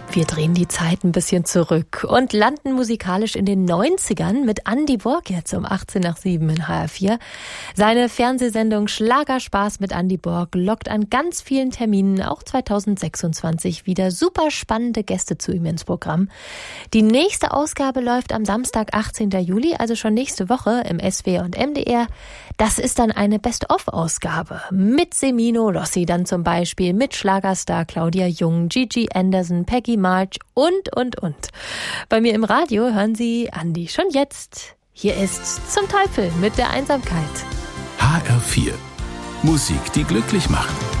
Wir drehen die Zeit ein bisschen zurück und landen musikalisch in den 90ern mit Andy Borg jetzt um 18 nach 7 in HR4. Seine Fernsehsendung Schlagerspaß mit Andy Borg lockt an ganz vielen Terminen auch 2026 wieder super spannende Gäste zu ihm ins Programm. Die nächste Ausgabe läuft am Samstag, 18. Juli, also schon nächste Woche im SWR und MDR. Das ist dann eine Best-of-Ausgabe mit Semino Rossi dann zum Beispiel, mit Schlagerstar Claudia Jung, Gigi Anderson, Peggy March und. Bei mir im Radio hören Sie Andy schon jetzt. Hier ist Zum Teufel mit der Einsamkeit. HR4. Musik, die glücklich macht.